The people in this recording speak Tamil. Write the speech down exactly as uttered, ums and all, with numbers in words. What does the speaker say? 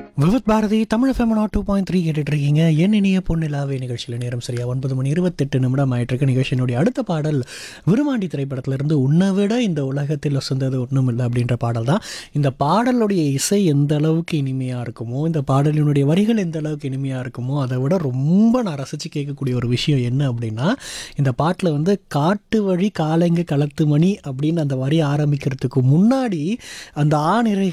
Vividh Bharathi Tamil FM two point three கேட்டுட்டு இருக்கீங்க. என் இனிய பொன்னிலாவே நிகழ்ச்சியில் நேரம் சரியா ஒன்பது மணி இருபத்தெட்டு நிமிடம் ஆயிட்டு இருக்கு. நிகழ்ச்சியினுடைய அடுத்த பாடல் விருமாண்டி திரைப்படத்திலிருந்து உன்னை விட இந்த உலகத்தில் வசந்தது ஒன்றும் இல்லை அப்படின்ற பாடல் தான். இந்த பாடலுடைய இசை எந்த அளவுக்கு இனிமையாக இருக்குமோ, இந்த பாடலினுடைய வரிகள் எந்த அளவுக்கு இனிமையாக இருக்குமோ, அதை விட ரொம்ப நான் ரசித்து கேட்கக்கூடிய ஒரு விஷயம் என்ன அப்படின்னா, இந்த பாட்டில் வந்து காட்டு வழி காலைங்க களத்து மணி அப்படின்னு அந்த வரி ஆரம்பிக்கிறதுக்கு முன்னாடி அந்த ஆணிரை